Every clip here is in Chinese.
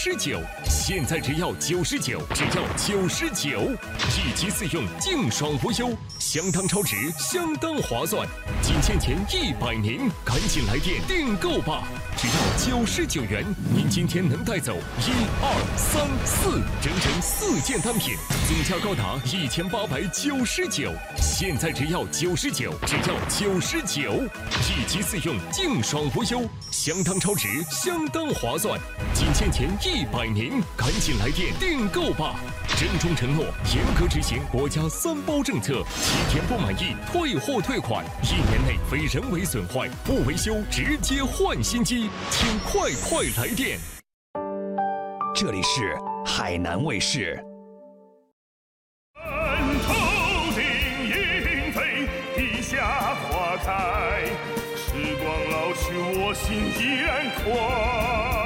99，现在只要99，只要99，1机4用，净爽无忧，相当超值，相当划算，仅欠前100名，赶紧来电订购吧！只要99元，您今天能带走1、2、3、4，整整4件单品，总价高达1899。现在只要99，只要99，1机4用，净爽无忧，相当超值，相当划算，仅欠前100名，赶紧来电订购吧！郑重承诺，严格执行国家3包政策，7天不满意退货退款，1年内非人为损坏不维修直接换新机，请快来电！ 这里是海南卫视。 头顶莺飞，地下花开，时光老去，我心依然快。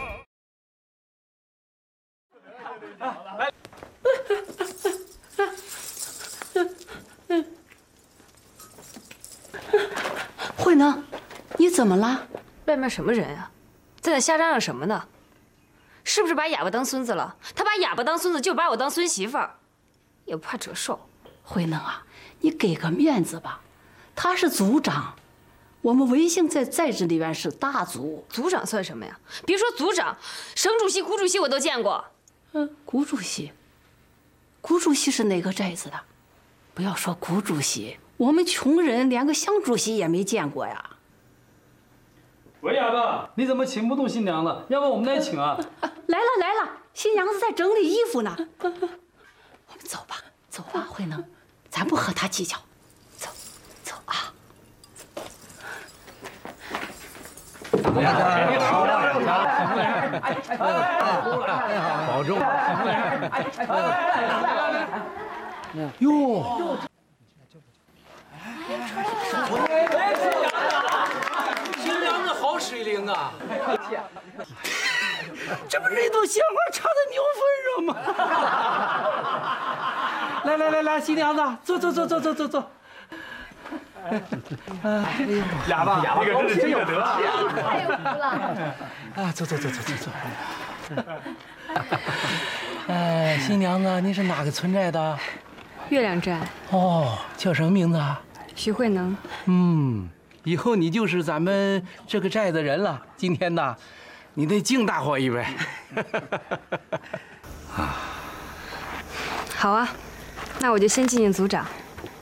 慧能，你怎么了？ 外面什么人啊？在那瞎嚷嚷什么呢？是不是把哑巴当孙子了？他把哑巴当孙子，就把我当孙媳妇儿，也不怕折寿。 慧能啊，你给个面子吧，他是族长，我们维姓在这里边是大族。 族长算什么呀？别说族长，省主席、谷主席我都见过。 谷主席是哪个寨子的？不要说谷主席，我们穷人连个乡主席也没见过呀。 喂，哑巴，你怎么请不动新娘子？要不我们来请啊？ 来了，新娘子在整理衣服呢。我们走吧，慧能，咱不和他计较，走啊。 保重。哟。新娘子好水灵啊！这不是一朵鲜花插在牛粪上吗？来，新娘子，坐。哑巴，你可真是真有德啊！ 太有福了。 啊，坐。新娘子，你是哪个村寨的？ 月亮寨。 哦，叫什么名字啊？ 徐慧能。 以后你就是咱们这个寨的人了。今天呢，你得敬大伙一杯。 好啊，那我就先纪念族长。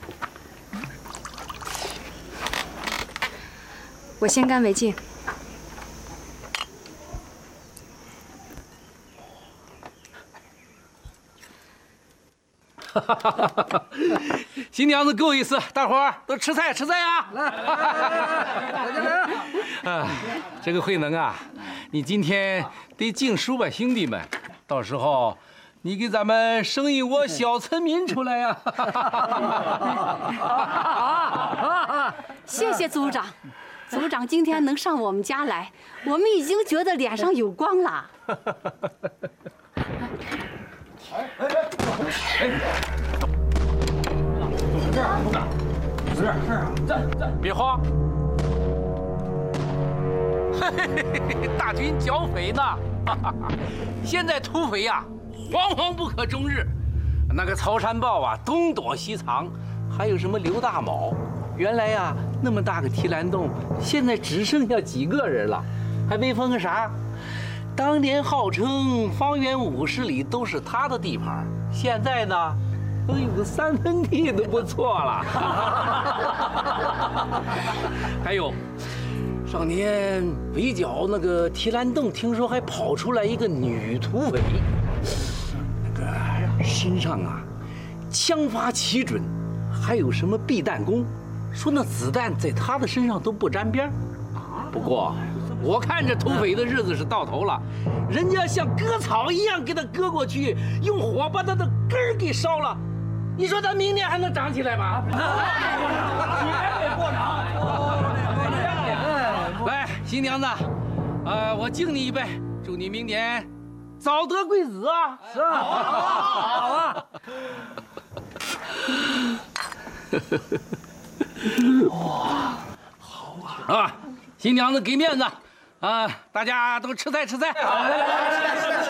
我先干为敬。 新娘子够意思，大伙儿都吃菜啊！来，这个慧能啊，你今天得敬叔吧，兄弟们，到时候你给咱们生一窝小村民出来呀！ 谢谢族长，族长今天能上我们家来，我们已经觉得脸上有光了。 别慌！大军剿匪呢，现在土匪呀，惶惶不可终日。那个曹山豹啊，东躲西藏，还有什么刘大卯，原来呀那么大个提篮洞，现在只剩下几个人了，还威风个啥？当年号称方圆50里都是他的地盘，现在呢？都有个3分地都不错了。还有，上年围剿那个提篮洞，听说还跑出来一个女土匪，那个身上啊，枪法奇准，还有什么避弹弓，说那子弹在她的身上都不沾边。不过，我看这土匪的日子是到头了，人家像割草一样给他割过去，用火把他的根儿给烧了。你说咱明年还能长起来吗？来，新娘子，我敬你一杯，祝你明年早得贵子啊！是啊，好啊。哇，好啊！新娘子给面子啊，大家都吃菜。